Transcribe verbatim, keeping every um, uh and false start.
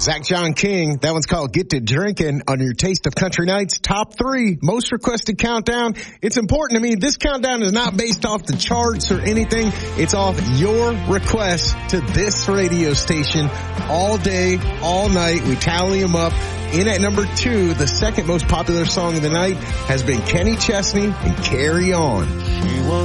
Zach John King. That one's called Get to Drinking on your Taste of Country Nights top three most requested countdown. It's important to me. This countdown is not based off the charts or anything. It's off your request to this radio station all day, all night. We tally them up. In at number two, the second most popular song of the night has been Kenny Chesney and Carry On. She was